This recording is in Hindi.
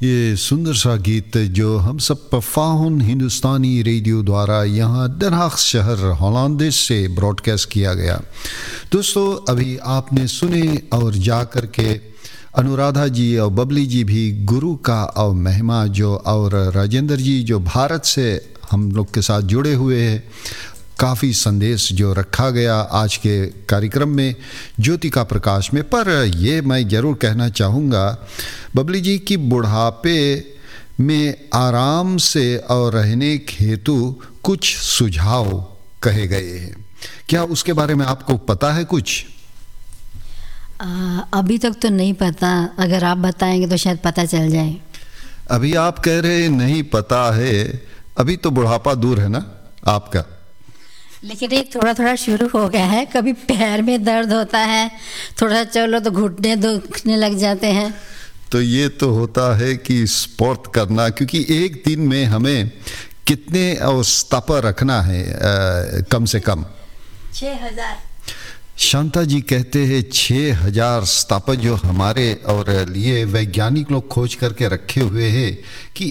ये सुंदर सा गीत जो हम सब पफाहुन हिंदुस्तानी रेडियो द्वारा यहाँ Den Haag शहर हॉलैंड से ब्रॉडकास्ट किया गया। दोस्तों अभी आपने सुने और जा कर के अनुराधा जी और बबली जी भी गुरु का और महिमा जो और राजेंद्र जी जो भारत से हम लोग के साथ जुड़े हुए हैं, काफ़ी संदेश जो रखा गया आज के कार्यक्रम में ज्योति का प्रकाश में। पर ये मैं ज़रूर कहना चाहूँगा बबली जी की बुढ़ापे में आराम से और रहने के हेतु कुछ सुझाव कहे गए हैं, क्या उसके बारे में आपको पता है कुछ? अभी तक तो नहीं पता, अगर आप बताएंगे तो शायद पता चल जाए। अभी आप कह रहे नहीं पता है, अभी तो बुढ़ापा दूर है ना आपका, लेकिन ये थोड़ा थोड़ा शुरू हो गया है। कभी पैर में दर्द होता है, थोड़ा चलो तो घुटने दुखने लग जाते हैं। तो ये तो होता है कि स्पोर्ट करना, क्योंकि एक दिन में हमें कितने स्तापा रखना है, कम से कम 6000। शांता जी कहते हैं 6000 स्तापा जो हमारे और लिए वैज्ञानिक लोग खोज करके रखे हुए हैं कि